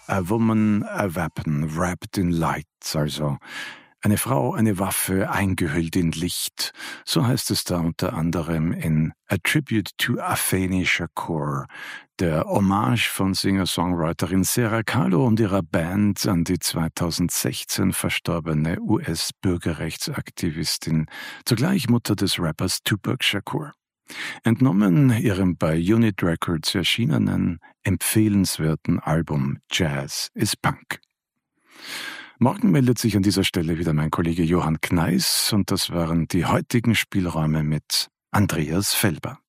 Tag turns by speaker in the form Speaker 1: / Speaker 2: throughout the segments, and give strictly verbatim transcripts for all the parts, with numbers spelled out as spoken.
Speaker 1: A Woman, a Weapon, wrapped in light, also eine Frau, eine Waffe, eingehüllt in Licht. So heißt es da unter anderem in A Tribute to Afeni Shakur, der Hommage von Singer-Songwriterin Sarah Kahlo und ihrer Band an die zweitausendsechzehn verstorbene U S-Bürgerrechtsaktivistin, zugleich Mutter des Rappers Tupac Shakur. Entnommen ihrem bei Unit Records erschienenen, empfehlenswerten Album Jazz is Punk. Morgen meldet sich an dieser Stelle wieder mein Kollege Johann Kneis und das waren die heutigen Spielräume mit Andreas Felber.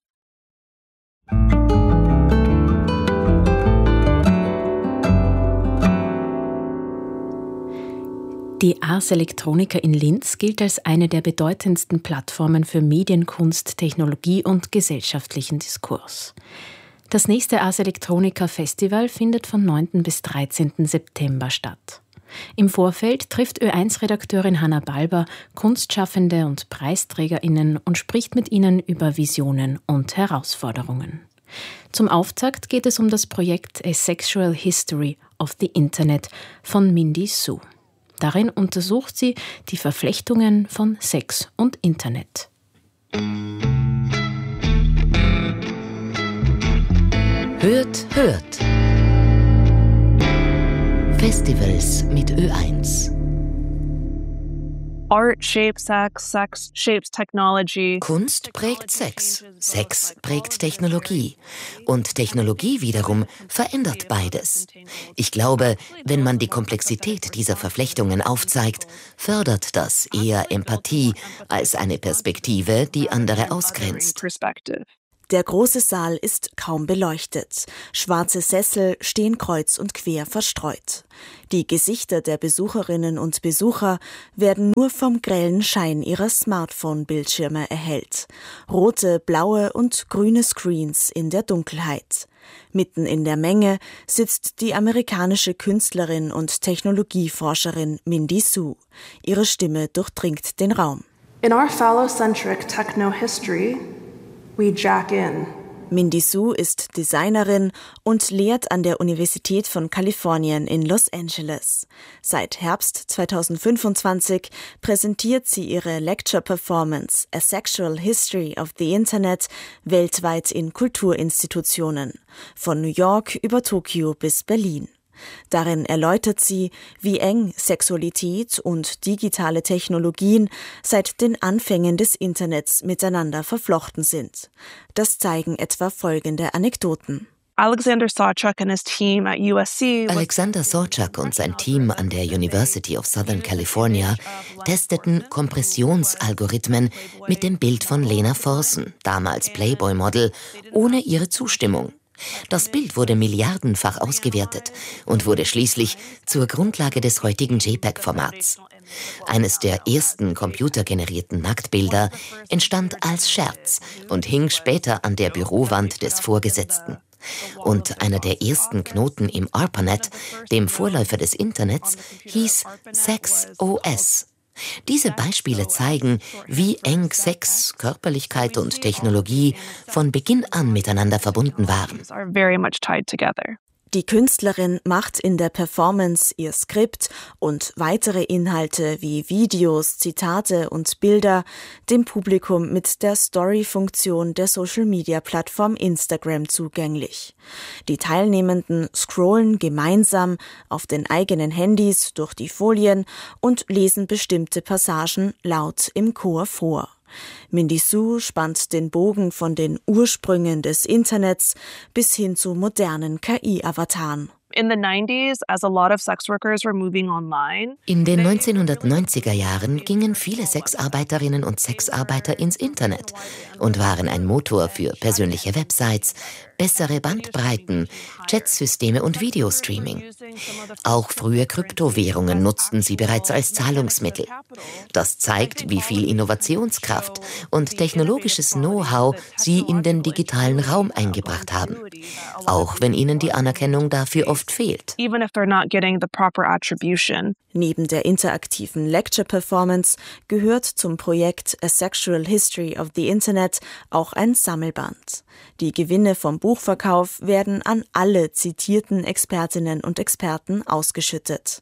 Speaker 2: Die Ars Electronica in Linz gilt als eine der bedeutendsten Plattformen für Medienkunst, Technologie und gesellschaftlichen Diskurs. Das nächste Ars Electronica Festival findet von neunten bis dreizehnten September statt. Im Vorfeld trifft Ö eins Redakteurin Hanna Balber Kunstschaffende und PreisträgerInnen und spricht mit ihnen über Visionen und Herausforderungen. Zum Auftakt geht es um das Projekt A Sexual History of the Internet von Mindy Su. Darin untersucht sie die Verflechtungen von Sex und Internet.
Speaker 3: Hört, hört. Festivals mit Ö eins.
Speaker 4: Art shapes sex, sex shapes technology.
Speaker 3: Kunst prägt Sex, Sex prägt Technologie. Und Technologie wiederum verändert beides. Ich glaube, wenn man die Komplexität dieser Verflechtungen aufzeigt, fördert das eher Empathie als eine Perspektive, die andere ausgrenzt.
Speaker 5: Der große Saal ist kaum beleuchtet. Schwarze Sessel stehen kreuz und quer verstreut. Die Gesichter der Besucherinnen und Besucher werden nur vom grellen Schein ihrer Smartphone-Bildschirme erhellt. Rote, blaue und grüne Screens in der Dunkelheit. Mitten in der Menge sitzt die amerikanische Künstlerin und Technologieforscherin Mindy Su. Ihre Stimme durchdringt den Raum.
Speaker 6: In our phallocentric techno-history, we jack in.
Speaker 5: Mindy Su ist Designerin und lehrt an der Universität von Kalifornien in Los Angeles. Seit Herbst zweitausendfünfundzwanzig präsentiert sie ihre Lecture-Performance A Sexual History of the Internet weltweit in Kulturinstitutionen, von New York über Tokio bis Berlin. Darin erläutert sie, wie eng Sexualität und digitale Technologien seit den Anfängen des Internets miteinander verflochten sind. Das zeigen etwa folgende Anekdoten.
Speaker 4: Alexander Sawchuk and his team at U S C.
Speaker 3: Alexander Sawchuk und sein Team an der University of Southern California testeten Kompressionsalgorithmen mit dem Bild von Lena Forsen, damals Playboy-Model, ohne ihre Zustimmung. Das Bild wurde milliardenfach ausgewertet und wurde schließlich zur Grundlage des heutigen JPEG-Formats. Eines der ersten computergenerierten Nacktbilder entstand als Scherz und hing später an der Bürowand des Vorgesetzten. Und einer der ersten Knoten im ARPANET, dem Vorläufer des Internets, hieß Sex O S. Diese Beispiele zeigen, wie eng Sex, Körperlichkeit und Technologie von Beginn an miteinander verbunden waren.
Speaker 5: Die Künstlerin macht in der Performance ihr Skript und weitere Inhalte wie Videos, Zitate und Bilder dem Publikum mit der Story-Funktion der Social-Media-Plattform Instagram zugänglich. Die Teilnehmenden scrollen gemeinsam auf den eigenen Handys durch die Folien und lesen bestimmte Passagen laut im Chor vor. Mindy Su spannt den Bogen von den Ursprüngen des Internets bis hin zu modernen K I-Avataren.
Speaker 4: In the nineties, as a lot of sex workers were moving online.
Speaker 3: In den neunzehnhundertneunziger Jahren gingen viele Sexarbeiterinnen und Sexarbeiter ins Internet und waren ein Motor für persönliche Websites, bessere Bandbreiten, Chatsysteme und Videostreaming. Auch frühe Kryptowährungen nutzten sie bereits als Zahlungsmittel. Das zeigt, wie viel Innovationskraft und technologisches Know-how sie in den digitalen Raum eingebracht haben, auch wenn ihnen die Anerkennung dafür oft fehlt.
Speaker 4: Even if they're not getting the proper attribution.
Speaker 5: Neben der interaktiven Lecture-Performance gehört zum Projekt A Sexual History of the Internet auch ein Sammelband. Die Gewinne vom Buchverkauf werden an alle zitierten Expertinnen und Experten ausgeschüttet.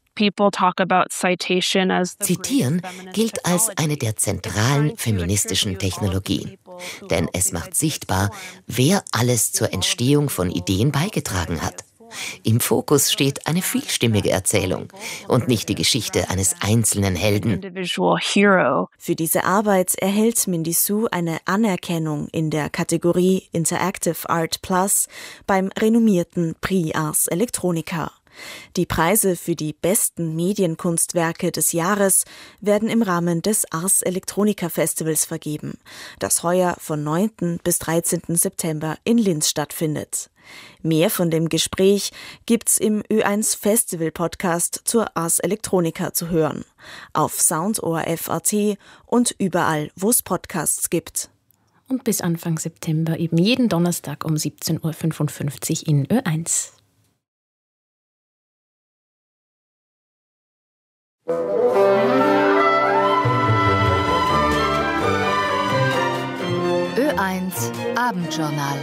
Speaker 3: Zitieren gilt als eine der zentralen feministischen Technologien, denn es macht sichtbar, wer alles zur Entstehung von Ideen beigetragen hat. Im Fokus steht eine vielstimmige Erzählung und nicht die Geschichte eines einzelnen Helden.
Speaker 5: Für diese Arbeit erhält Mindy Su eine Anerkennung in der Kategorie Interactive Art Plus beim renommierten Prix Ars Electronica. Die Preise für die besten Medienkunstwerke des Jahres werden im Rahmen des Ars Electronica Festivals vergeben, das heuer von neunten bis dreizehnten September in Linz stattfindet. Mehr von dem Gespräch gibt's im Ö eins Festival Podcast zur Ars Electronica zu hören, auf Soundohr F A T und überall, wo es Podcasts gibt.
Speaker 2: Und bis Anfang September eben jeden Donnerstag um siebzehn Uhr fünfundfünfzig in Ö eins.
Speaker 7: Ö eins Abendjournal.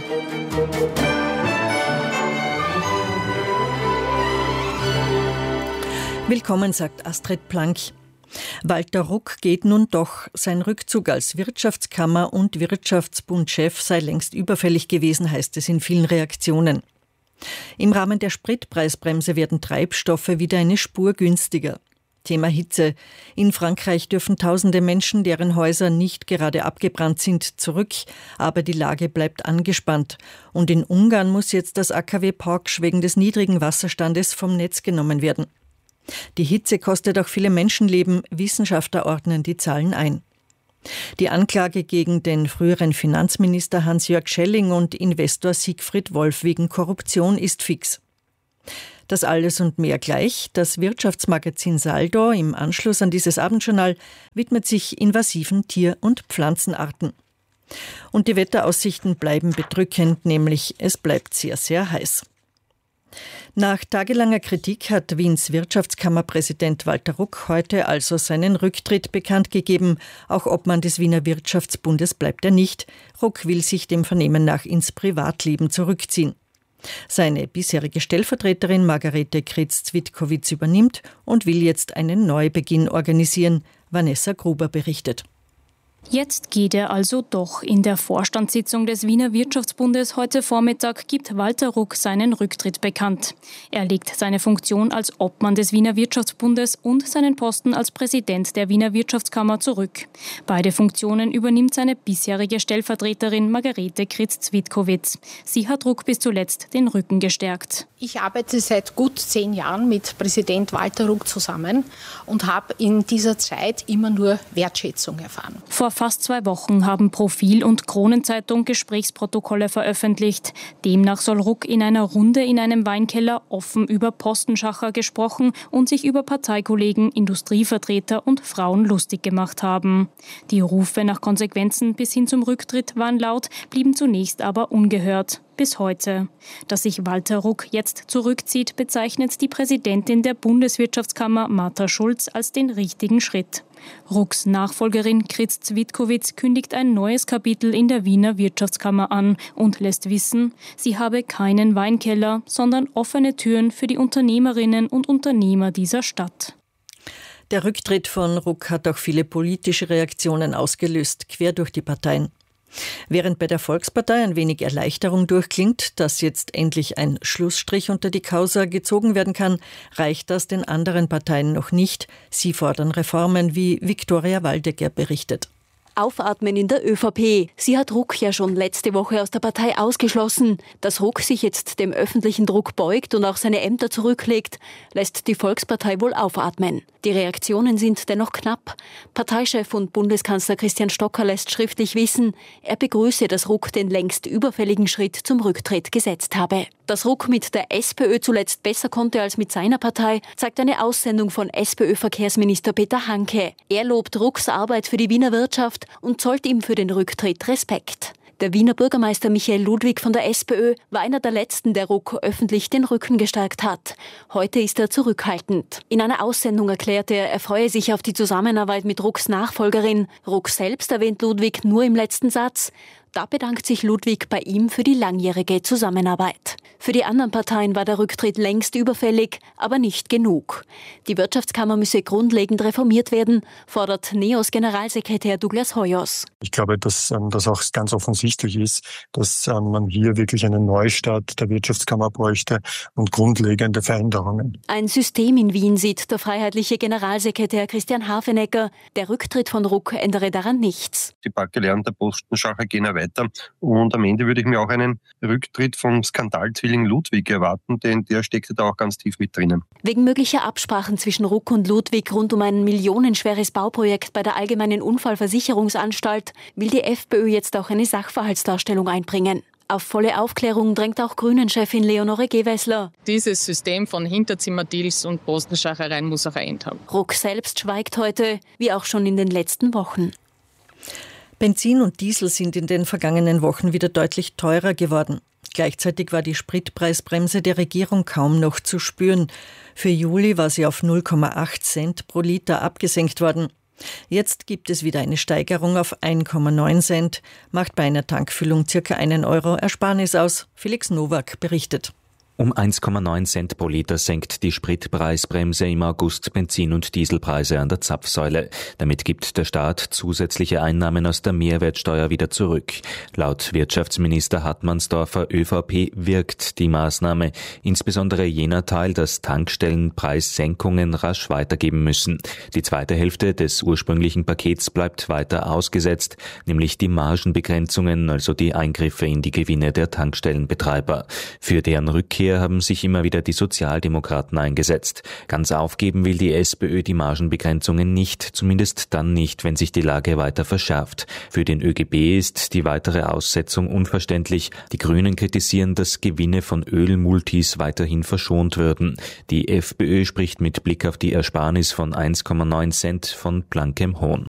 Speaker 8: Willkommen, sagt Astrid Plank. Walter Ruck geht nun doch. Sein Rückzug als Wirtschaftskammer- und Wirtschaftsbundchef sei längst überfällig gewesen, heißt es in vielen Reaktionen. Im Rahmen der Spritpreisbremse werden Treibstoffe wieder eine Spur günstiger. Thema Hitze. In Frankreich dürfen tausende Menschen, deren Häuser nicht gerade abgebrannt sind, zurück, aber die Lage bleibt angespannt. Und in Ungarn muss jetzt das A K W Paks wegen des niedrigen Wasserstandes vom Netz genommen werden. Die Hitze kostet auch viele Menschenleben, Wissenschaftler ordnen die Zahlen ein. Die Anklage gegen den früheren Finanzminister Hans-Jörg Schelling und Investor Siegfried Wolf wegen Korruption ist fix. Das alles und mehr gleich. Das Wirtschaftsmagazin Saldo im Anschluss an dieses Abendjournal widmet sich invasiven Tier- und Pflanzenarten. Und die Wetteraussichten bleiben bedrückend, nämlich es bleibt sehr, sehr heiß. Nach tagelanger Kritik hat Wiens Wirtschaftskammerpräsident Walter Ruck heute also seinen Rücktritt bekannt gegeben. Auch Obmann des Wiener Wirtschaftsbundes bleibt er nicht. Ruck will sich dem Vernehmen nach ins Privatleben zurückziehen. Seine bisherige Stellvertreterin Margarete Kritz-Zwitkowitz übernimmt und will jetzt einen Neubeginn organisieren. Vanessa Gruber berichtet.
Speaker 9: Jetzt geht er also doch. In der Vorstandssitzung des Wiener Wirtschaftsbundes heute Vormittag gibt Walter Ruck seinen Rücktritt bekannt. Er legt seine Funktion als Obmann des Wiener Wirtschaftsbundes und seinen Posten als Präsident der Wiener Wirtschaftskammer zurück. Beide Funktionen übernimmt seine bisherige Stellvertreterin Margarete Kritz-Zwitkowitz. Sie hat Ruck bis zuletzt den Rücken gestärkt.
Speaker 10: Ich arbeite seit gut zehn Jahren mit Präsident Walter Ruck zusammen und habe in dieser Zeit immer nur Wertschätzung erfahren.
Speaker 9: Vor fast zwei Wochen haben Profil und Kronenzeitung Gesprächsprotokolle veröffentlicht. Demnach soll Ruck in einer Runde in einem Weinkeller offen über Postenschacher gesprochen und sich über Parteikollegen, Industrievertreter und Frauen lustig gemacht haben. Die Rufe nach Konsequenzen bis hin zum Rücktritt waren laut, blieben zunächst aber ungehört. Bis heute. Dass sich Walter Ruck jetzt zurückzieht, bezeichnet die Präsidentin der Bundeswirtschaftskammer Martha Schulz als den richtigen Schritt. Rucks Nachfolgerin Kritz-Zwitkowitz kündigt ein neues Kapitel in der Wiener Wirtschaftskammer an und lässt wissen, sie habe keinen Weinkeller, sondern offene Türen für die Unternehmerinnen und Unternehmer dieser Stadt.
Speaker 8: Der Rücktritt von Ruck hat auch viele politische Reaktionen ausgelöst, quer durch die Parteien. Während bei der Volkspartei ein wenig Erleichterung durchklingt, dass jetzt endlich ein Schlussstrich unter die Causa gezogen werden kann, reicht das den anderen Parteien noch nicht. Sie fordern Reformen, wie Viktoria Waldecker berichtet.
Speaker 11: Aufatmen in der ÖVP. Sie hat Ruck ja schon letzte Woche aus der Partei ausgeschlossen. Dass Ruck sich jetzt dem öffentlichen Druck beugt und auch seine Ämter zurücklegt, lässt die Volkspartei wohl aufatmen. Die Reaktionen sind dennoch knapp. Parteichef und Bundeskanzler Christian Stocker lässt schriftlich wissen, er begrüße, dass Ruck den längst überfälligen Schritt zum Rücktritt gesetzt habe. Dass Ruck mit der SPÖ zuletzt besser konnte als mit seiner Partei, zeigt eine Aussendung von SPÖ-Verkehrsminister Peter Hanke. Er lobt Rucks Arbeit für die Wiener Wirtschaft und zollt ihm für den Rücktritt Respekt. Der Wiener Bürgermeister Michael Ludwig von der SPÖ war einer der letzten, der Ruck öffentlich den Rücken gestärkt hat. Heute ist er zurückhaltend. In einer Aussendung erklärte er, er freue sich auf die Zusammenarbeit mit Rucks Nachfolgerin. Ruck selbst erwähnt Ludwig nur im letzten Satz. Da bedankt sich Ludwig bei ihm für die langjährige Zusammenarbeit. Für die anderen Parteien war der Rücktritt längst überfällig, aber nicht genug. Die Wirtschaftskammer müsse grundlegend reformiert werden, fordert NEOS-Generalsekretär Douglas Hoyos.
Speaker 12: Ich glaube, dass ähm, das auch ganz offensichtlich ist, dass ähm, man hier wirklich einen Neustart der Wirtschaftskammer bräuchte und grundlegende Veränderungen.
Speaker 11: Ein System in Wien sieht der freiheitliche Generalsekretär Christian Hafenecker. Der Rücktritt von Ruck ändere daran nichts.
Speaker 13: Die paar gelernten Postenschacher gehen ja weiter und am Ende würde ich mir auch einen Rücktritt vom Skandalzwilling Ludwig erwarten, denn der steckte da auch ganz tief mit drinnen.
Speaker 11: Wegen möglicher Absprachen zwischen Ruck und Ludwig rund um ein millionenschweres Bauprojekt bei der Allgemeinen Unfallversicherungsanstalt will die FPÖ jetzt auch eine Sachverhaltsdarstellung einbringen. Auf volle Aufklärung drängt auch Grünen-Chefin Leonore Gewessler.
Speaker 14: Dieses System von Hinterzimmerdeals und Postenschachereien muss auch ein Ende haben.
Speaker 11: Ruck selbst schweigt heute, wie auch schon in den letzten Wochen.
Speaker 8: Benzin und Diesel sind in den vergangenen Wochen wieder deutlich teurer geworden. Gleichzeitig war die Spritpreisbremse der Regierung kaum noch zu spüren. Für Juli war sie auf null Komma acht Cent pro Liter abgesenkt worden. Jetzt gibt es wieder eine Steigerung auf eins Komma neun Cent, macht bei einer Tankfüllung circa einen Euro Ersparnis aus. Felix Nowak berichtet.
Speaker 15: Um eins Komma neun Cent pro Liter senkt die Spritpreisbremse im August Benzin- und Dieselpreise an der Zapfsäule. Damit gibt der Staat zusätzliche Einnahmen aus der Mehrwertsteuer wieder zurück. Laut Wirtschaftsminister Hartmannsdorfer ÖVP wirkt die Maßnahme, insbesondere jener Teil, dass Tankstellen Preissenkungen rasch weitergeben müssen. Die zweite Hälfte des ursprünglichen Pakets bleibt weiter ausgesetzt, nämlich die Margenbegrenzungen, also die Eingriffe in die Gewinne der Tankstellenbetreiber. Für deren Rückkehr haben sich immer wieder die Sozialdemokraten eingesetzt. Ganz aufgeben will die SPÖ die Margenbegrenzungen nicht, zumindest dann nicht, wenn sich die Lage weiter verschärft. Für den ÖGB ist die weitere Aussetzung unverständlich. Die Grünen kritisieren, dass Gewinne von Ölmultis weiterhin verschont würden. Die FPÖ spricht mit Blick auf die Ersparnis von eins Komma neun Cent von blankem Hohn.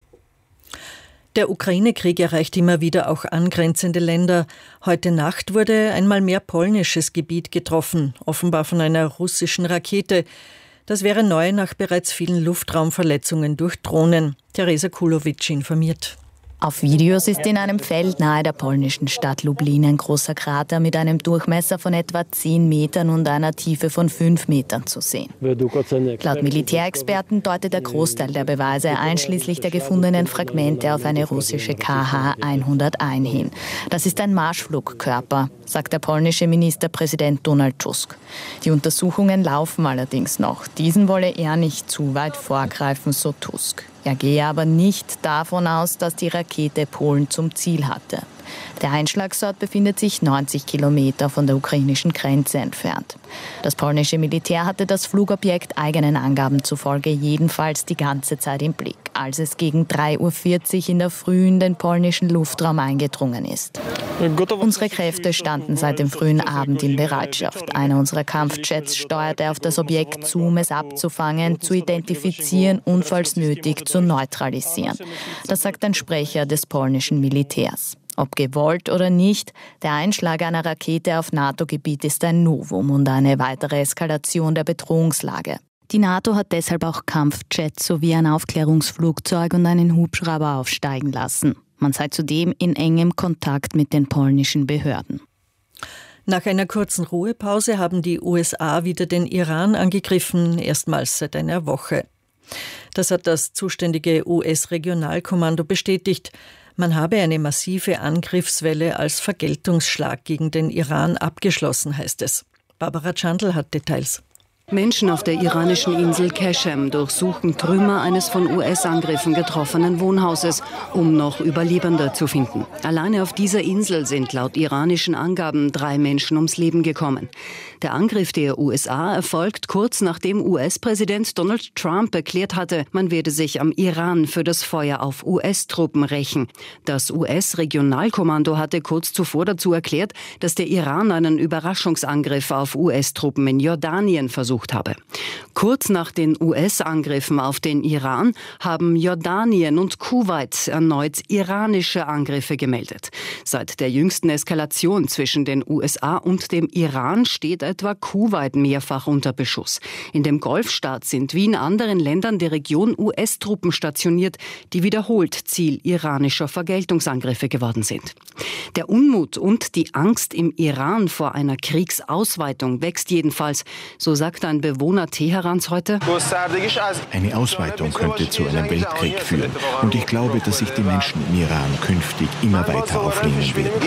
Speaker 8: Der Ukraine-Krieg erreicht immer wieder auch angrenzende Länder. Heute Nacht wurde einmal mehr polnisches Gebiet getroffen, offenbar von einer russischen Rakete. Das wäre neu nach bereits vielen Luftraumverletzungen durch Drohnen. Teresa Kulowitsch informiert.
Speaker 16: Auf Videos ist in einem Feld nahe der polnischen Stadt Lublin ein großer Krater mit einem Durchmesser von etwa zehn Metern und einer Tiefe von fünf Metern zu sehen. Laut Militärexperten deutet der Großteil der Beweise einschließlich der gefundenen Fragmente auf eine russische K H hunderteins hin. Das ist ein Marschflugkörper, sagt der polnische Ministerpräsident Donald Tusk. Die Untersuchungen laufen allerdings noch. Diesen wolle er nicht zu weit vorgreifen, so Tusk. Er gehe aber nicht davon aus, dass die Rakete Polen zum Ziel hatte. Der Einschlagsort befindet sich neunzig Kilometer von der ukrainischen Grenze entfernt. Das polnische Militär hatte das Flugobjekt eigenen Angaben zufolge jedenfalls die ganze Zeit im Blick, als es gegen drei Uhr vierzig in der Früh in den polnischen Luftraum eingedrungen ist. Unsere Kräfte standen seit dem frühen Abend in Bereitschaft. Einer unserer Kampfjets steuerte auf das Objekt zu, um es abzufangen, zu identifizieren und falls nötig zu neutralisieren. Das sagt ein Sprecher des polnischen Militärs. Ob gewollt oder nicht, der Einschlag einer Rakete auf NATO-Gebiet ist ein Novum und eine weitere Eskalation der Bedrohungslage. Die NATO hat deshalb auch Kampfjets sowie ein Aufklärungsflugzeug und einen Hubschrauber aufsteigen lassen. Man sei zudem in engem Kontakt mit den polnischen Behörden.
Speaker 8: Nach einer kurzen Ruhepause haben die U S A wieder den Iran angegriffen, erstmals seit einer Woche. Das hat das zuständige U S-Regionalkommando bestätigt. Man habe eine massive Angriffswelle als Vergeltungsschlag gegen den Iran abgeschlossen, heißt es. Barbara Chandl hat Details.
Speaker 17: Menschen auf der iranischen Insel Keshem durchsuchen Trümmer eines von U S-Angriffen getroffenen Wohnhauses, um noch Überlebende zu finden. Alleine auf dieser Insel sind laut iranischen Angaben drei Menschen ums Leben gekommen. Der Angriff der U S A erfolgt kurz nachdem U S-Präsident Donald Trump erklärt hatte, man werde sich am Iran für das Feuer auf U S-Truppen rächen. Das U S-Regionalkommando hatte kurz zuvor dazu erklärt, dass der Iran einen Überraschungsangriff auf U S-Truppen in Jordanien versucht besucht habe. Kurz nach den U S-Angriffen auf den Iran haben Jordanien und Kuwait erneut iranische Angriffe gemeldet. Seit der jüngsten Eskalation zwischen den U S A und dem Iran steht etwa Kuwait mehrfach unter Beschuss. In dem Golfstaat sind wie in anderen Ländern der Region U S-Truppen stationiert, die wiederholt Ziel iranischer Vergeltungsangriffe geworden sind. Der Unmut und die Angst im Iran vor einer Kriegsausweitung wächst jedenfalls, so sagt ein Bewohner Teherans heute.
Speaker 18: Eine Ausweitung könnte zu einem Weltkrieg führen. Und ich glaube, dass sich die Menschen im Iran künftig immer weiter auflehnen werden.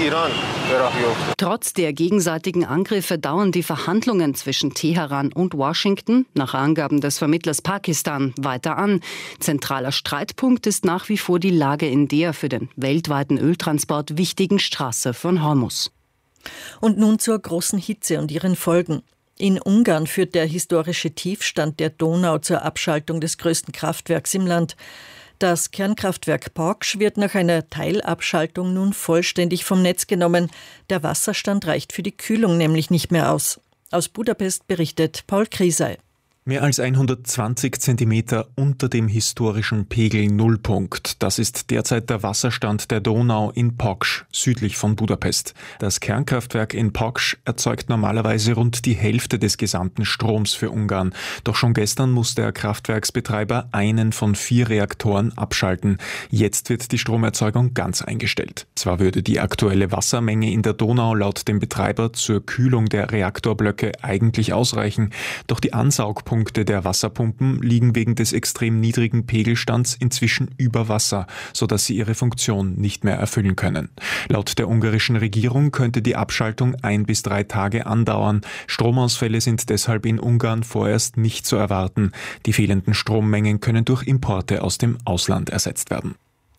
Speaker 17: Trotz der gegenseitigen Angriffe dauern die Verhandlungen zwischen Teheran und Washington, nach Angaben des Vermittlers Pakistan, weiter an. Zentraler Streitpunkt ist nach wie vor die Lage in der für den weltweiten Öltransport wichtigen Straße von Hormuz.
Speaker 8: Und nun zur großen Hitze und ihren Folgen. In Ungarn führt der historische Tiefstand der Donau zur Abschaltung des größten Kraftwerks im Land. Das Kernkraftwerk Paks wird nach einer Teilabschaltung nun vollständig vom Netz genommen. Der Wasserstand reicht für die Kühlung nämlich nicht mehr aus. Aus Budapest berichtet Paul Krisey.
Speaker 19: Mehr als hundertzwanzig Zentimeter unter dem historischen Pegel-Nullpunkt. Das ist derzeit der Wasserstand der Donau in Paks, südlich von Budapest. Das Kernkraftwerk in Paks erzeugt normalerweise rund die Hälfte des gesamten Stroms für Ungarn. Doch schon gestern musste der Kraftwerksbetreiber einen von vier Reaktoren abschalten. Jetzt wird die Stromerzeugung ganz eingestellt. Zwar würde die aktuelle Wassermenge in der Donau laut dem Betreiber zur Kühlung der Reaktorblöcke eigentlich ausreichen, doch die Ansaugpunkte der Wasserpumpen liegen wegen des extrem niedrigen Pegelstands inzwischen über Wasser, sodass sie ihre Funktion nicht mehr erfüllen können. Laut der ungarischen Regierung könnte die Abschaltung ein bis drei Tage andauern. Stromausfälle sind deshalb in Ungarn vorerst nicht zu erwarten. Die fehlenden Strommengen können durch Importe aus dem Ausland ersetzt werden.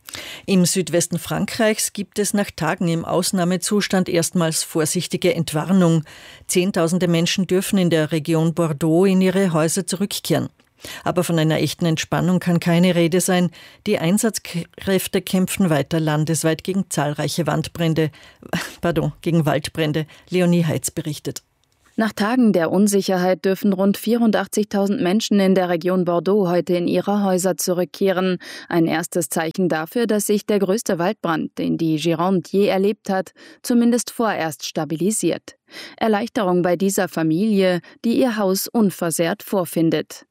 Speaker 8: Im Südwesten Frankreichs gibt es nach Tagen im Ausnahmezustand erstmals vorsichtige Entwarnung. Zehntausende Menschen dürfen in der Region Bordeaux in ihre Häuser zurückkehren. Aber von einer echten Entspannung kann keine Rede sein. Die Einsatzkräfte kämpfen weiter landesweit gegen zahlreiche Wandbrände, pardon, gegen Waldbrände. Leonie Heitz berichtet.
Speaker 20: Nach Tagen der Unsicherheit dürfen rund vierundachtzigtausend Menschen in der Region Bordeaux heute in ihre Häuser zurückkehren. Ein erstes Zeichen dafür, dass sich der größte Waldbrand, den die Gironde je erlebt hat, zumindest vorerst stabilisiert. Erleichterung bei dieser Familie, die ihr Haus unversehrt vorfindet.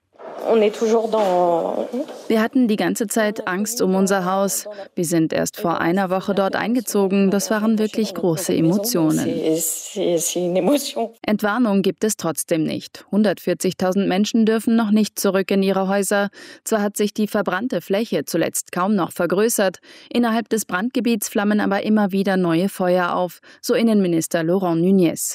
Speaker 20: Wir hatten die ganze Zeit Angst um unser Haus. Wir sind erst vor einer Woche dort eingezogen. Das waren wirklich große Emotionen. Entwarnung gibt es trotzdem nicht. hundertvierzigtausend Menschen dürfen noch nicht zurück in ihre Häuser. Zwar hat sich die verbrannte Fläche zuletzt kaum noch vergrößert. Innerhalb des Brandgebiets flammen aber immer wieder neue Feuer auf, so Innenminister Laurent Nunez.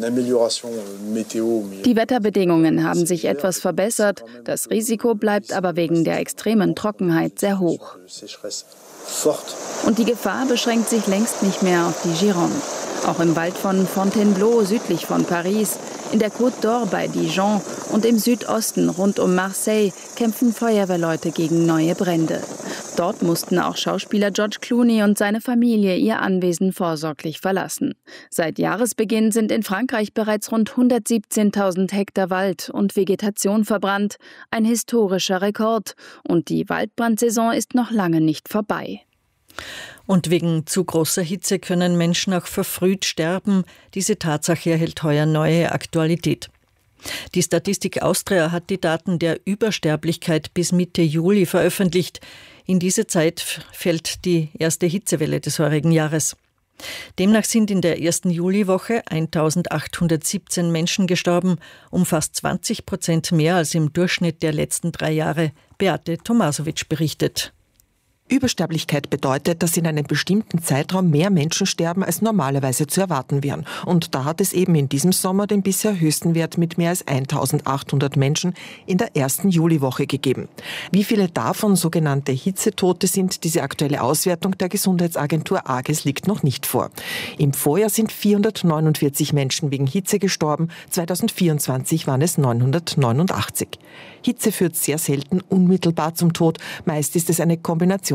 Speaker 20: Die Wetterbedingungen haben sich etwas verbessert, das Risiko bleibt aber wegen der extremen Trockenheit sehr hoch. Und die Gefahr beschränkt sich längst nicht mehr auf die Gironde. Auch im Wald von Fontainebleau südlich von Paris, in der Côte d'Or bei Dijon und im Südosten rund um Marseille kämpfen Feuerwehrleute gegen neue Brände. Dort mussten auch Schauspieler George Clooney und seine Familie ihr Anwesen vorsorglich verlassen. Seit Jahresbeginn sind in Frankreich bereits rund hundertsiebzehntausend Hektar Wald und Vegetation verbrannt, ein historischer Rekord. Und die Waldbrandsaison ist noch lange nicht vorbei.
Speaker 8: Und wegen zu großer Hitze können Menschen auch verfrüht sterben. Diese Tatsache erhält heuer neue Aktualität. Die Statistik Austria hat die Daten der Übersterblichkeit bis Mitte Juli veröffentlicht. In diese Zeit fällt die erste Hitzewelle des heurigen Jahres. Demnach sind in der ersten Juliwoche eintausendachthundertsiebzehn Menschen gestorben, um fast zwanzig Prozent mehr als im Durchschnitt der letzten drei Jahre. Beate Tomasovic berichtet.
Speaker 21: Übersterblichkeit bedeutet, dass in einem bestimmten Zeitraum mehr Menschen sterben, als normalerweise zu erwarten wären. Und da hat es eben in diesem Sommer den bisher höchsten Wert mit mehr als eintausendachthundert Menschen in der ersten Juliwoche gegeben. Wie viele davon sogenannte Hitzetote sind, diese aktuelle Auswertung der Gesundheitsagentur AGES liegt noch nicht vor. Im Vorjahr sind vierhundertneunundvierzig Menschen wegen Hitze gestorben, zweitausendvierundzwanzig waren es neunhundertneunundachtzig. Hitze führt sehr selten unmittelbar zum Tod, meist ist es eine Kombination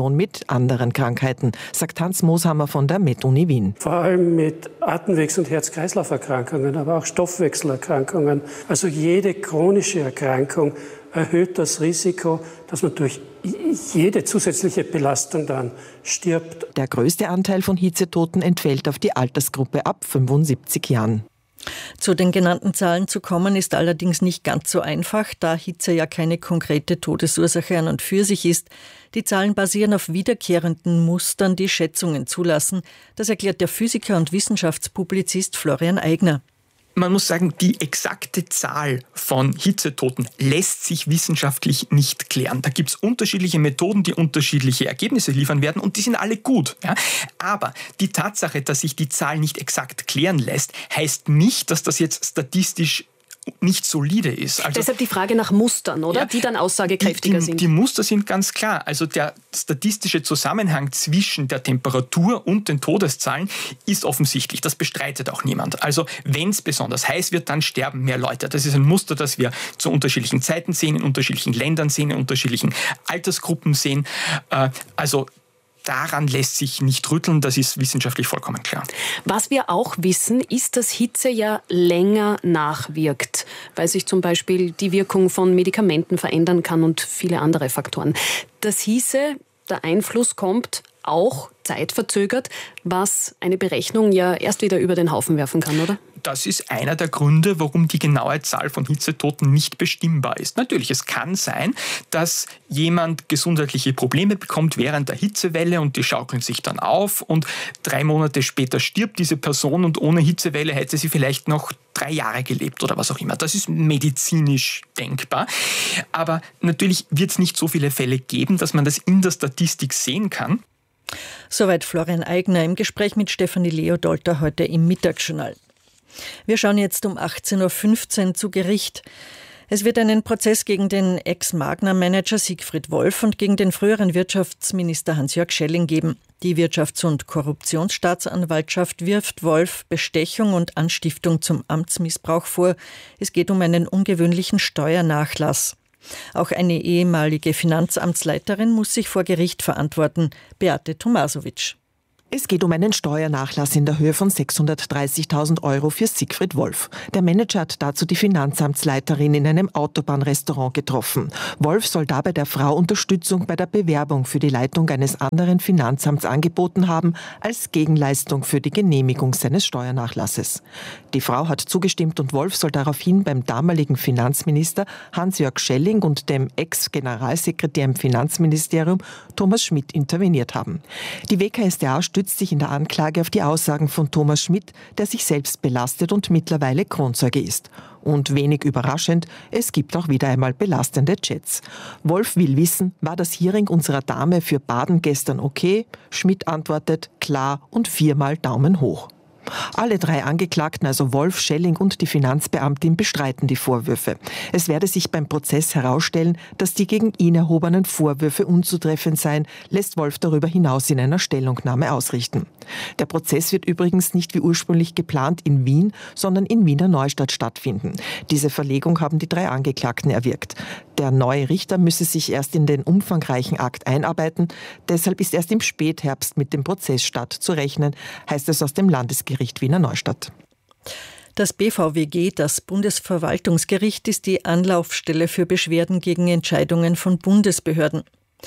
Speaker 21: Kombination mit anderen Krankheiten, sagt Hans Moshammer von der Med-Uni Wien.
Speaker 1: Vor allem mit Atemwegs- und Herz-Kreislauf-Erkrankungen, aber auch Stoffwechselerkrankungen. Also jede chronische Erkrankung erhöht das Risiko, dass man durch jede zusätzliche Belastung dann stirbt.
Speaker 21: Der größte Anteil von Hitzetoten entfällt auf die Altersgruppe ab fünfundsiebzig Jahren.
Speaker 8: Zu den genannten Zahlen zu kommen, ist allerdings nicht ganz so einfach, da Hitze ja keine konkrete Todesursache an und für sich ist. Die Zahlen basieren auf wiederkehrenden Mustern, die Schätzungen zulassen. Das erklärt der Physiker und Wissenschaftspublizist Florian Eigner.
Speaker 22: Man muss sagen, die exakte Zahl von Hitzetoten lässt sich wissenschaftlich nicht klären. Da gibt es unterschiedliche Methoden, die unterschiedliche Ergebnisse liefern werden und die sind alle gut. Ja? Aber die Tatsache, dass sich die Zahl nicht exakt klären lässt, heißt nicht, dass das jetzt statistisch nicht solide ist.
Speaker 23: Also, deshalb die Frage nach Mustern, oder? Ja, die dann aussagekräftiger
Speaker 22: die, die,
Speaker 23: sind.
Speaker 22: Die Muster sind ganz klar. Also der statistische Zusammenhang zwischen der Temperatur und den Todeszahlen ist offensichtlich. Das bestreitet auch niemand. Also wenn es besonders heiß wird, dann sterben mehr Leute. Das ist ein Muster, das wir zu unterschiedlichen Zeiten sehen, in unterschiedlichen Ländern sehen, in unterschiedlichen Altersgruppen sehen. Also daran lässt sich nicht rütteln, das ist wissenschaftlich vollkommen klar.
Speaker 23: Was wir auch wissen, ist, dass Hitze ja länger nachwirkt, weil sich zum Beispiel die Wirkung von Medikamenten verändern kann und viele andere Faktoren. Das hieße, der Einfluss kommt auch zeitverzögert, was eine Berechnung ja erst wieder über den Haufen werfen kann, oder?
Speaker 22: Das ist einer der Gründe, warum die genaue Zahl von Hitzetoten nicht bestimmbar ist. Natürlich, es kann sein, dass jemand gesundheitliche Probleme bekommt während der Hitzewelle und die schaukeln sich dann auf und drei Monate später stirbt diese Person und ohne Hitzewelle hätte sie vielleicht noch drei Jahre gelebt oder was auch immer. Das ist medizinisch denkbar. Aber natürlich wird es nicht so viele Fälle geben, dass man das in der Statistik sehen kann.
Speaker 8: Soweit Florian Eigner im Gespräch mit Stefanie Leodolter heute im Mittagsjournal. Wir schauen jetzt um achtzehn Uhr fünfzehn zu Gericht. Es wird einen Prozess gegen den Ex-Magna-Manager Siegfried Wolf und gegen den früheren Wirtschaftsminister Hans-Jörg Schelling geben. Die Wirtschafts- und Korruptionsstaatsanwaltschaft wirft Wolf Bestechung und Anstiftung zum Amtsmissbrauch vor. Es geht um einen ungewöhnlichen Steuernachlass. Auch eine ehemalige Finanzamtsleiterin muss sich vor Gericht verantworten, Beate Tomasowitsch.
Speaker 21: Es geht um einen Steuernachlass in der Höhe von sechshundertdreißigtausend Euro für Siegfried Wolf. Der Manager hat dazu die Finanzamtsleiterin in einem Autobahnrestaurant getroffen. Wolf soll dabei der Frau Unterstützung bei der Bewerbung für die Leitung eines anderen Finanzamts angeboten haben, als Gegenleistung für die Genehmigung seines Steuernachlasses. Die Frau hat zugestimmt und Wolf soll daraufhin beim damaligen Finanzminister Hans-Jörg Schelling und dem Ex-Generalsekretär im Finanzministerium Thomas Schmidt interveniert haben. Die W K S t A stützt sich in der Anklage auf die Aussagen von Thomas Schmidt, der sich selbst belastet und mittlerweile Kronzeuge ist. Und wenig überraschend, es gibt auch wieder einmal belastende Chats. Wolf will wissen, war das Hearing unserer Dame für Baden gestern okay? Schmidt antwortet, klar und viermal Daumen hoch. Alle drei Angeklagten, also Wolf, Schelling und die Finanzbeamtin, bestreiten die Vorwürfe. Es werde sich beim Prozess herausstellen, dass die gegen ihn erhobenen Vorwürfe unzutreffend seien, lässt Wolf darüber hinaus in einer Stellungnahme ausrichten. Der Prozess wird übrigens nicht wie ursprünglich geplant in Wien, sondern in Wiener Neustadt stattfinden. Diese Verlegung haben die drei Angeklagten erwirkt. Der neue Richter müsse sich erst in den umfangreichen Akt einarbeiten. Deshalb ist erst im Spätherbst mit dem Prozessstart zu rechnen, heißt es aus dem Landesgericht Wiener Neustadt.
Speaker 8: Das B V W G, das Bundesverwaltungsgericht, ist die Anlaufstelle für Beschwerden gegen Entscheidungen von Bundesbehörden.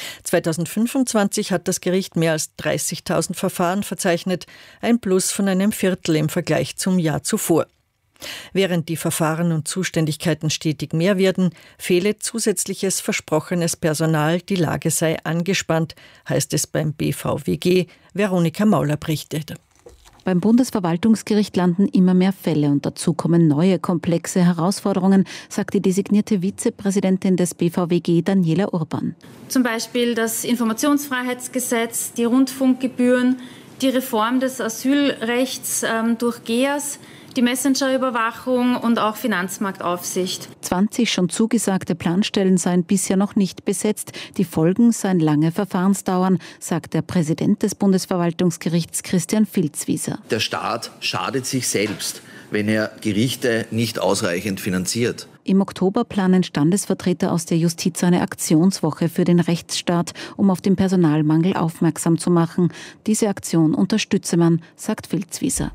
Speaker 8: zweitausendfünfundzwanzig hat das Gericht mehr als dreißigtausend Verfahren verzeichnet, ein Plus von einem Viertel im Vergleich zum Jahr zuvor. Während die Verfahren und Zuständigkeiten stetig mehr werden, fehle zusätzliches versprochenes Personal, die Lage sei angespannt, heißt es beim B V W G. Veronika Mauler berichtet.
Speaker 24: Beim Bundesverwaltungsgericht landen immer mehr Fälle und dazu kommen neue komplexe Herausforderungen, sagt die designierte Vizepräsidentin des B V W G Daniela Urban.
Speaker 25: Zum Beispiel das Informationsfreiheitsgesetz, die Rundfunkgebühren, die Reform des Asylrechts ähm, durch G E A S, die Messenger-Überwachung und auch Finanzmarktaufsicht.
Speaker 24: zwanzig schon zugesagte Planstellen seien bisher noch nicht besetzt. Die Folgen seien lange Verfahrensdauern, sagt der Präsident des Bundesverwaltungsgerichts Christian Filzwieser.
Speaker 26: Der Staat schadet sich selbst
Speaker 2: wenn er Gerichte nicht ausreichend finanziert.
Speaker 24: Im Oktober planen Standesvertreter aus der Justiz eine Aktionswoche für den Rechtsstaat, um auf den Personalmangel aufmerksam zu machen. Diese Aktion unterstütze man, sagt Filzwieser.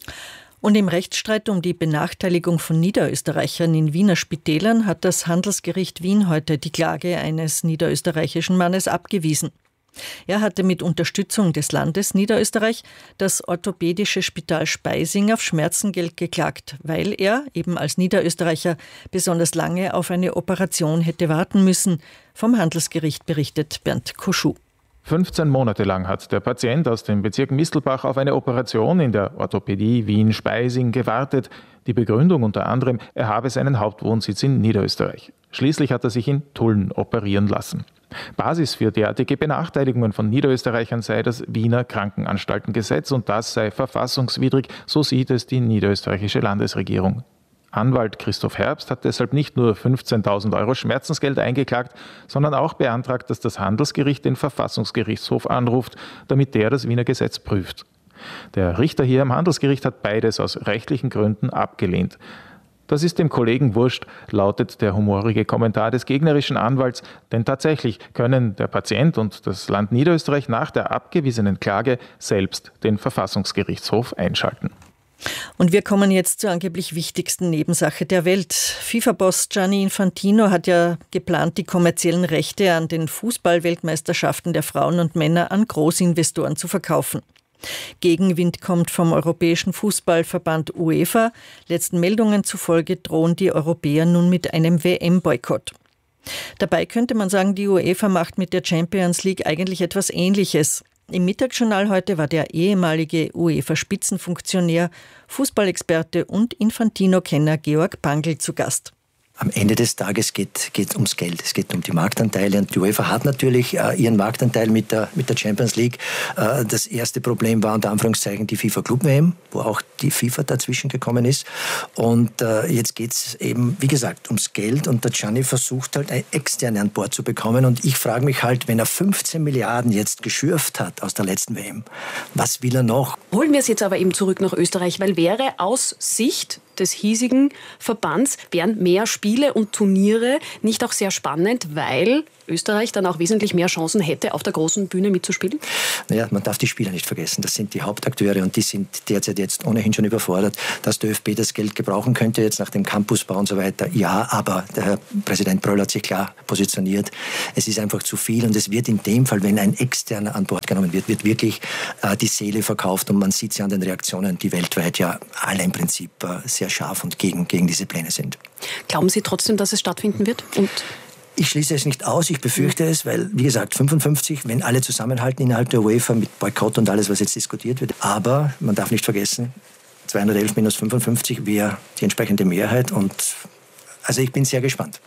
Speaker 8: Und im Rechtsstreit um die Benachteiligung von Niederösterreichern in Wiener Spitälern hat das Handelsgericht Wien heute die Klage eines niederösterreichischen Mannes abgewiesen. Er hatte mit Unterstützung des Landes Niederösterreich das orthopädische Spital Speising auf Schmerzengeld geklagt, weil er, eben als Niederösterreicher, besonders lange auf eine Operation hätte warten müssen. Vom Handelsgericht berichtet Bernd Koschuh.
Speaker 3: fünfzehn Monate lang hat der Patient aus dem Bezirk Mistelbach auf eine Operation in der Orthopädie Wien-Speising gewartet. Die Begründung unter anderem, er habe seinen Hauptwohnsitz in Niederösterreich. Schließlich hat er sich in Tulln operieren lassen. Basis für derartige Benachteiligungen von Niederösterreichern sei das Wiener Krankenanstaltengesetz und das sei verfassungswidrig, so sieht es die niederösterreichische Landesregierung. Anwalt Christoph Herbst hat deshalb nicht nur fünfzehntausend Euro Schmerzensgeld eingeklagt, sondern auch beantragt, dass das Handelsgericht den Verfassungsgerichtshof anruft, damit der das Wiener Gesetz prüft. Der Richter hier am Handelsgericht hat beides aus rechtlichen Gründen abgelehnt. Das ist dem Kollegen wurscht, lautet der humorige Kommentar des gegnerischen Anwalts, denn tatsächlich können der Patient und das Land Niederösterreich nach der abgewiesenen Klage selbst den Verfassungsgerichtshof einschalten.
Speaker 8: Und wir kommen jetzt zur angeblich wichtigsten Nebensache der Welt. FIFA-Boss Gianni Infantino hat ja geplant, die kommerziellen Rechte an den Fußball-Weltmeisterschaften der Frauen und Männer an Großinvestoren zu verkaufen. Gegenwind kommt vom Europäischen Fußballverband UEFA. Letzten Meldungen zufolge drohen die Europäer nun mit einem W M-Boykott. Dabei könnte man sagen, die UEFA macht mit der Champions League eigentlich etwas Ähnliches. Im Mittagsjournal heute war der ehemalige UEFA-Spitzenfunktionär, Fußballexperte und Infantino-Kenner Georg Pangl zu Gast.
Speaker 4: Am Ende des Tages geht es ums Geld, es geht um die Marktanteile und die UEFA hat natürlich äh, ihren Marktanteil mit der, mit der Champions League. Äh, das erste Problem war unter Anführungszeichen die FIFA Club W M, wo auch die FIFA dazwischen gekommen ist. Und äh, jetzt geht es eben, wie gesagt, ums Geld und der Gianni versucht halt eine externe an Bord zu bekommen und ich frage mich halt, wenn er fünfzehn Milliarden jetzt geschürft hat aus der letzten W M, was will er noch?
Speaker 23: Holen wir es jetzt aber eben zurück nach Österreich, weil wäre aus Sicht des hiesigen Verbands, wären mehr Spiele und Turniere nicht auch sehr spannend, weil Österreich dann auch wesentlich mehr Chancen hätte, auf der großen Bühne mitzuspielen?
Speaker 4: Naja, man darf die Spieler nicht vergessen. Das sind die Hauptakteure und die sind derzeit jetzt ohnehin schon überfordert. Dass der ÖFB das Geld gebrauchen könnte, jetzt nach dem Campusbau und so weiter, ja, aber der Herr Präsident Pröll hat sich klar positioniert. Es ist einfach zu viel und es wird in dem Fall, wenn ein Externer an Bord genommen wird, wird wirklich äh, die Seele verkauft und man sieht ja an den Reaktionen, die weltweit ja alle im Prinzip äh, sehr scharf und gegen, gegen diese Pläne sind.
Speaker 23: Glauben Sie trotzdem, dass es stattfinden wird? Und
Speaker 4: ich schließe es nicht aus, ich befürchte es, weil, wie gesagt, fünfundfünfzig, wenn alle zusammenhalten innerhalb der UEFA mit Boykott und alles, was jetzt diskutiert wird. Aber man darf nicht vergessen, zweihundertelf minus fünfundfünfzig wäre die entsprechende Mehrheit und also ich bin sehr gespannt.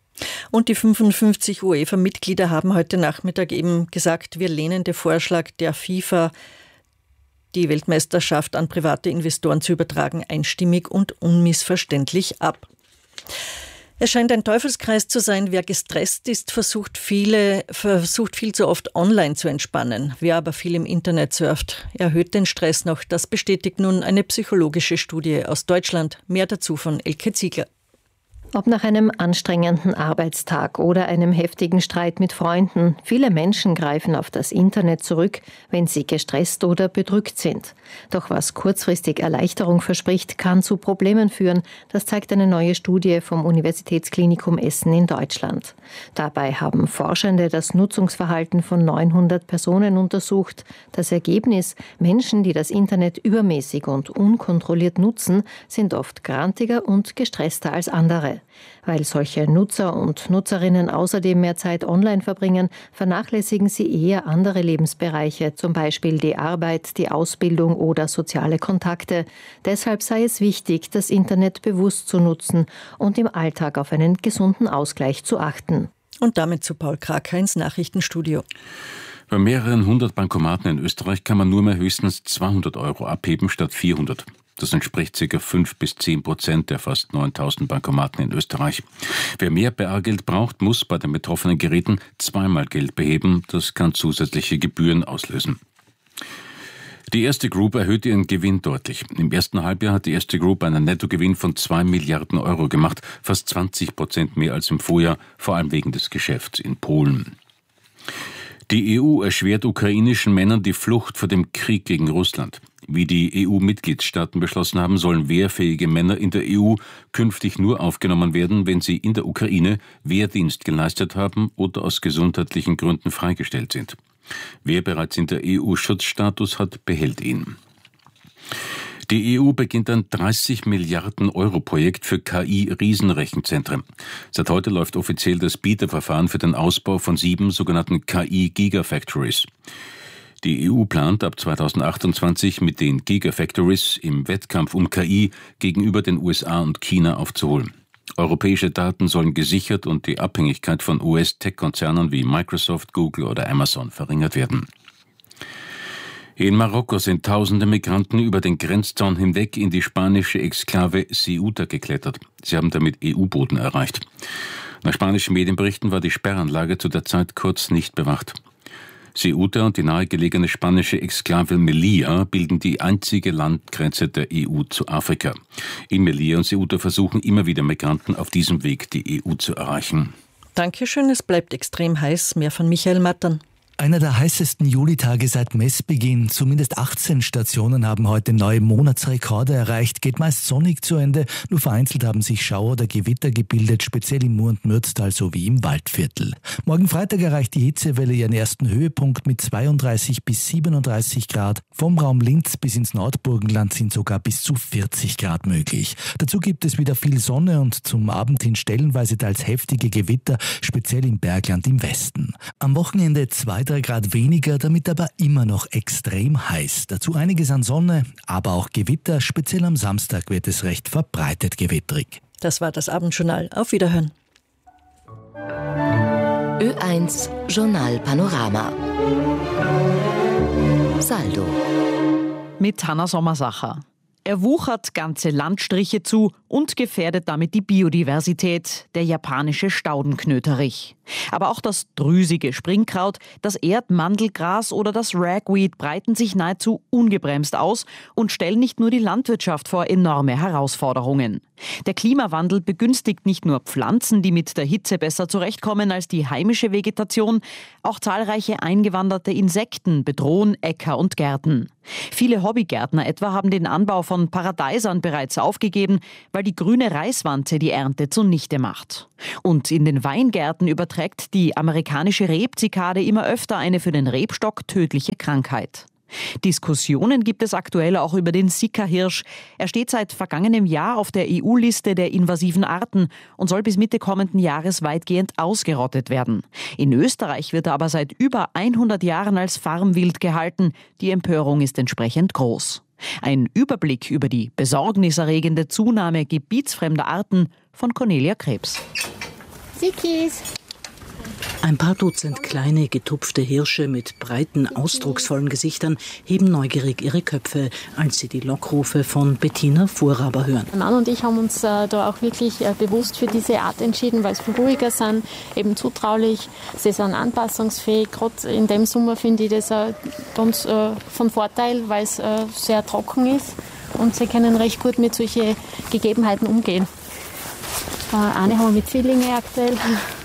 Speaker 8: Und die fünfundfünfzig UEFA-Mitglieder haben heute Nachmittag eben gesagt, wir lehnen den Vorschlag der FIFA, die Weltmeisterschaft an private Investoren zu übertragen, einstimmig und unmissverständlich ab. Es scheint ein Teufelskreis zu sein. Wer gestresst ist, versucht, viele, versucht viel zu oft online zu entspannen. Wer aber viel im Internet surft, erhöht den Stress noch. Das bestätigt nun eine psychologische Studie aus Deutschland. Mehr dazu von Elke Ziegler.
Speaker 5: Ob nach einem anstrengenden Arbeitstag oder einem heftigen Streit mit Freunden, viele Menschen greifen auf das Internet zurück, wenn sie gestresst oder bedrückt sind. Doch was kurzfristig Erleichterung verspricht, kann zu Problemen führen. Das zeigt eine neue Studie vom Universitätsklinikum Essen in Deutschland. Dabei haben Forschende das Nutzungsverhalten von neunhundert Personen untersucht. Das Ergebnis: Menschen, die das Internet übermäßig und unkontrolliert nutzen, sind oft grantiger und gestresster als andere. Weil solche Nutzer und Nutzerinnen außerdem mehr Zeit online verbringen, vernachlässigen sie eher andere Lebensbereiche, zum Beispiel die Arbeit, die Ausbildung oder soziale Kontakte. Deshalb sei es wichtig, das Internet bewusst zu nutzen und im Alltag auf einen gesunden Ausgleich zu achten.
Speaker 8: Und damit zu Paul Kraker ins Nachrichtenstudio.
Speaker 6: Bei mehreren hundert Bankomaten in Österreich kann man nur mehr höchstens zweihundert Euro abheben statt vierhundert. Das entspricht ca. fünf bis zehn Prozent der fast neuntausend Bankomaten in Österreich. Wer mehr Bargeld braucht, muss bei den betroffenen Geräten zweimal Geld beheben. Das kann zusätzliche Gebühren auslösen. Die Erste Group erhöht ihren Gewinn deutlich. Im ersten Halbjahr hat die Erste Group einen Nettogewinn von zwei Milliarden Euro gemacht, fast zwanzig Prozent mehr als im Vorjahr, vor allem wegen des Geschäfts in Polen. Die E U erschwert ukrainischen Männern die Flucht vor dem Krieg gegen Russland. Wie die E U-Mitgliedstaaten beschlossen haben, sollen wehrfähige Männer in der E U künftig nur aufgenommen werden, wenn sie in der Ukraine Wehrdienst geleistet haben oder aus gesundheitlichen Gründen freigestellt sind. Wer bereits in der E U Schutzstatus hat, behält ihn. Die E U beginnt ein dreißig Milliarden Euro Projekt für K I-Riesenrechenzentren. Seit heute läuft offiziell das Bieterverfahren für den Ausbau von sieben sogenannten K I-Gigafactories. Die E U plant ab zweitausendachtundzwanzig mit den Gigafactories im Wettkampf um K I gegenüber den U S A und China aufzuholen. Europäische Daten sollen gesichert und die Abhängigkeit von U S-Tech-Konzernen wie Microsoft, Google oder Amazon verringert werden. In Marokko sind tausende Migranten über den Grenzzaun hinweg in die spanische Exklave Ceuta geklettert. Sie haben damit E U-Boden erreicht. Nach spanischen Medienberichten war die Sperranlage zu der Zeit kurz nicht bewacht. Ceuta und die nahegelegene spanische Exklave Melilla bilden die einzige Landgrenze der E U zu Afrika. In Melilla und Ceuta versuchen immer wieder Migranten auf diesem Weg die E U zu erreichen.
Speaker 8: Dankeschön, es bleibt extrem heiß. Mehr von Michael Mattern.
Speaker 7: Einer der heißesten Julitage seit Messbeginn. Zumindest achtzehn Stationen haben heute neue Monatsrekorde erreicht. Geht meist sonnig zu Ende. Nur vereinzelt haben sich Schauer oder Gewitter gebildet, speziell im Mur- und Mürztal sowie im Waldviertel. Morgen Freitag erreicht die Hitzewelle ihren ersten Höhepunkt mit zweiunddreißig bis siebenunddreißig Grad. Vom Raum Linz bis ins Nordburgenland sind sogar bis zu vierzig Grad möglich. Dazu gibt es wieder viel Sonne und zum Abend hin stellenweise teils heftige Gewitter, speziell im Bergland im Westen. Am Wochenende zwei drei Grad weniger, damit aber immer noch extrem heiß. Dazu einiges an Sonne, aber auch Gewitter. Speziell am Samstag wird es recht verbreitet gewitterig.
Speaker 8: Das war das Abendjournal. Auf Wiederhören.
Speaker 9: Ö eins Journal Panorama. Saldo.
Speaker 10: Mit Hanna Sommersacher. Er wuchert ganze Landstriche zu und gefährdet damit die Biodiversität, der japanische Staudenknöterich. Aber auch das drüsige Springkraut, das Erdmandelgras oder das Ragweed breiten sich nahezu ungebremst aus und stellen nicht nur die Landwirtschaft vor enorme Herausforderungen. Der Klimawandel begünstigt nicht nur Pflanzen, die mit der Hitze besser zurechtkommen als die heimische Vegetation, auch zahlreiche eingewanderte Insekten bedrohen Äcker und Gärten. Viele Hobbygärtner etwa haben den Anbau von Paradeisern bereits aufgegeben, weil die grüne Reiswanze die Ernte zunichte macht. Und in den Weingärten überträgt die amerikanische Rebzikade immer öfter eine für den Rebstock tödliche Krankheit. Diskussionen gibt es aktuell auch über den Sika-Hirsch. Er steht seit vergangenem Jahr auf der E U-Liste der invasiven Arten und soll bis Mitte kommenden Jahres weitgehend ausgerottet werden. In Österreich wird er aber seit über hundert Jahren als Farmwild gehalten. Die Empörung ist entsprechend groß. Ein Überblick über die besorgniserregende Zunahme gebietsfremder Arten von Cornelia Krebs.
Speaker 12: Sikis. Ein paar Dutzend kleine, getupfte Hirsche mit breiten, ausdrucksvollen Gesichtern heben neugierig ihre Köpfe, als sie die Lockrufe von Bettina Vorraber hören.
Speaker 13: Mein Mann und ich haben uns äh, da auch wirklich äh, bewusst für diese Art entschieden, weil sie ruhiger sind, eben zutraulich, sie sind anpassungsfähig. Gerade in dem Sommer finde ich das äh, ganz äh, von Vorteil, weil es äh, sehr trocken ist und sie können recht gut mit solchen Gegebenheiten umgehen. Äh, eine haben wir mit Zwillingen aktuell.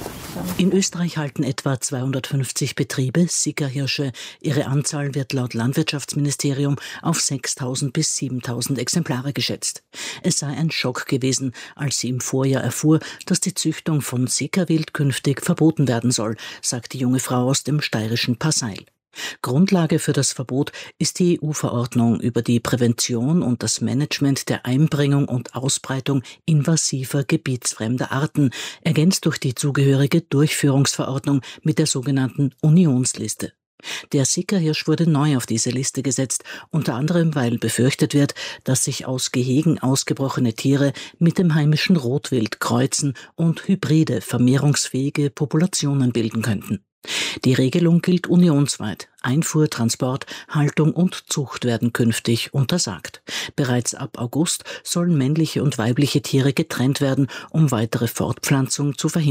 Speaker 12: In Österreich halten etwa zweihundertfünfzig Betriebe Sika-Hirsche. Ihre Anzahl wird laut Landwirtschaftsministerium auf sechstausend bis siebentausend Exemplare geschätzt. Es sei ein Schock gewesen, als sie im Vorjahr erfuhr, dass die Züchtung von Sika-Wild künftig verboten werden soll, sagt die junge Frau aus dem steirischen Passail. Grundlage für das Verbot ist die E U-Verordnung über die Prävention und das Management der Einbringung und Ausbreitung invasiver gebietsfremder Arten, ergänzt durch die zugehörige Durchführungsverordnung mit der sogenannten Unionsliste. Der Sika-Hirsch wurde neu auf diese Liste gesetzt, unter anderem weil befürchtet wird, dass sich aus Gehegen ausgebrochene Tiere mit dem heimischen Rotwild kreuzen und hybride, vermehrungsfähige Populationen bilden könnten. Die Regelung gilt unionsweit. Einfuhr, Transport, Haltung und Zucht werden künftig untersagt. Bereits ab August sollen männliche und weibliche Tiere getrennt werden, um weitere Fortpflanzung zu verhindern.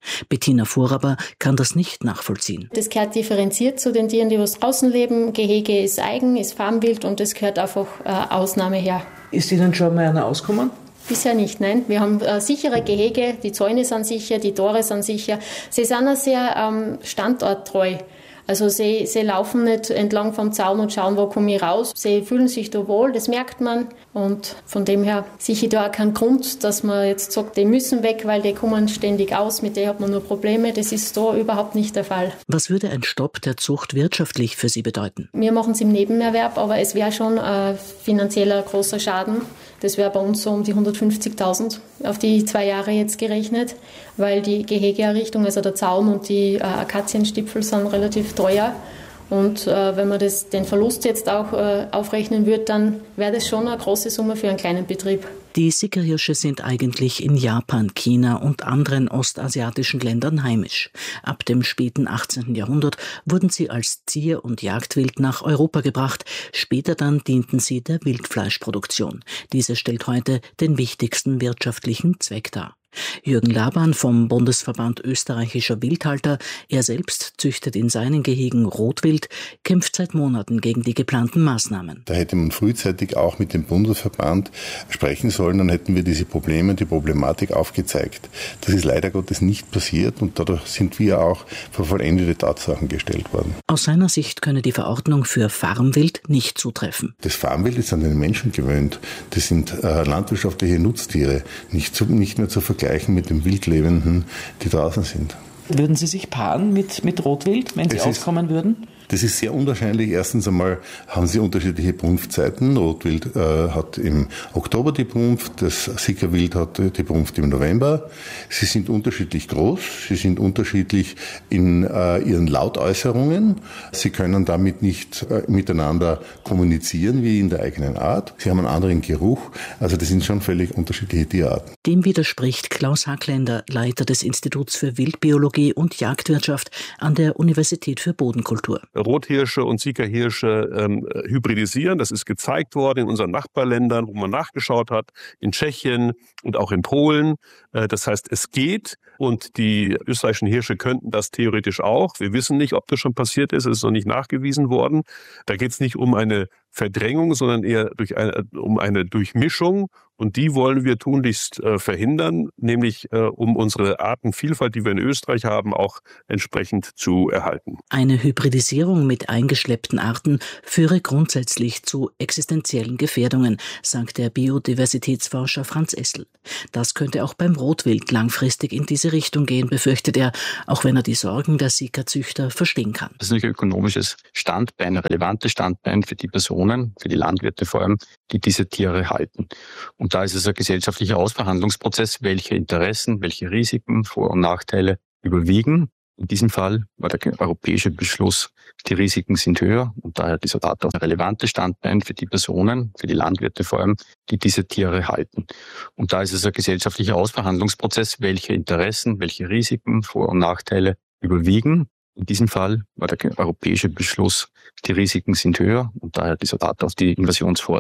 Speaker 12: Bettina Vorhaber kann das nicht nachvollziehen.
Speaker 25: Das gehört differenziert zu den Tieren, die draußen leben. Gehege ist eigen, ist Farmwild und das gehört einfach äh, Ausnahme her.
Speaker 11: Ist Ihnen schon mal einer ausgekommen?
Speaker 25: Bisher nicht, nein. Wir haben äh, sichere Gehege, die Zäune sind sicher, die Tore sind sicher. Sie sind auch sehr ähm, standorttreu. Also sie, sie laufen nicht entlang vom Zaun und schauen, wo komme ich raus. Sie fühlen sich da wohl, das merkt man. Und von dem her sehe ich da auch keinen Grund, dass man jetzt sagt, die müssen weg, weil die kommen ständig aus, mit denen hat man nur Probleme. Das ist da überhaupt nicht der Fall.
Speaker 12: Was würde ein Stopp der Zucht wirtschaftlich für Sie bedeuten?
Speaker 25: Wir machen es im Nebenerwerb, aber es wäre schon ein finanzieller großer Schaden. Das wäre bei uns so um die hundertfünfzigtausend auf die zwei Jahre jetzt gerechnet, weil die Gehegeerrichtung, also der Zaun und die äh, Akazienstipfel sind relativ teuer. Und äh, wenn man das, den Verlust jetzt auch äh, aufrechnen würde, dann wäre das schon eine große Summe für einen kleinen Betrieb.
Speaker 12: Die Sickerhirsche sind eigentlich in Japan, China und anderen ostasiatischen Ländern heimisch. Ab dem späten achtzehnten Jahrhundert wurden sie als Zier- und Jagdwild nach Europa gebracht. Später dann dienten sie der Wildfleischproduktion. Diese stellt heute den wichtigsten wirtschaftlichen Zweck dar. Jürgen Laban vom Bundesverband österreichischer Wildhalter, er selbst züchtet in seinen Gehegen Rotwild, kämpft seit Monaten gegen die geplanten Maßnahmen.
Speaker 14: Da hätte man frühzeitig auch mit dem Bundesverband sprechen sollen, dann hätten wir diese Probleme, die Problematik aufgezeigt. Das ist leider Gottes nicht passiert und dadurch sind wir auch vor vollendete Tatsachen gestellt worden.
Speaker 12: Aus seiner Sicht könne die Verordnung für Farmwild nicht zutreffen.
Speaker 14: Das Farmwild ist an den Menschen gewöhnt. Das sind äh, landwirtschaftliche Nutztiere, nicht, zu, nicht mehr zu vergleichen mit den Wildlebenden, die draußen sind.
Speaker 11: Würden Sie sich paaren mit, mit Rotwild, wenn Sie es auskommen ist, würden?
Speaker 14: Das ist sehr unterschiedlich. Erstens einmal haben sie unterschiedliche Brunftzeiten. Rotwild äh, hat im Oktober die Brunft, das Sickerwild hat die Brunft im November. Sie sind unterschiedlich groß, sie sind unterschiedlich in äh, ihren Lautäußerungen. Sie können damit nicht äh, miteinander kommunizieren wie in der eigenen Art. Sie haben einen anderen Geruch. Also das sind schon völlig unterschiedliche Tierarten.
Speaker 12: Dem widerspricht Klaus Hackländer, Leiter des Instituts für Wildbiologie und Jagdwirtschaft an der Universität für Bodenkultur.
Speaker 15: Rothirsche und Sickerhirsche ähm, hybridisieren. Das ist gezeigt worden in unseren Nachbarländern, wo man nachgeschaut hat, in Tschechien und auch in Polen. Äh, das heißt, es geht und die österreichischen Hirsche könnten das theoretisch auch. Wir wissen nicht, ob das schon passiert ist, es ist noch nicht nachgewiesen worden. Da geht es nicht um eine Verdrängung, sondern eher durch eine, um eine Durchmischung. Und die wollen wir tunlichst äh, verhindern, nämlich äh, um unsere Artenvielfalt, die wir in Österreich haben, auch entsprechend zu erhalten.
Speaker 12: Eine Hybridisierung mit eingeschleppten Arten führe grundsätzlich zu existenziellen Gefährdungen, sagt der Biodiversitätsforscher Franz Essl. Das könnte auch beim Rotwild langfristig in diese Richtung gehen, befürchtet er, auch wenn er die Sorgen der Sickerzüchter verstehen kann.
Speaker 16: Das ist ein ökonomisches Standbein, ein relevantes Standbein für die Personen, für die Landwirte vor allem, die diese Tiere halten. Und da ist es ein gesellschaftlicher Ausverhandlungsprozess, welche Interessen, welche Risiken, Vor- und Nachteile überwiegen. In diesem Fall war der europäische Beschluss, die Risiken sind höher und daher dieser Data ein relevantes Standbein für die Personen, für die Landwirte vor allem, die diese Tiere halten. Und da ist es ein gesellschaftlicher Ausverhandlungsprozess, welche Interessen, welche Risiken, Vor- und Nachteile überwiegen. In diesem Fall war der europäische Beschluss, die Risiken sind höher und daher dieser Data auf die Invasionsvorteile.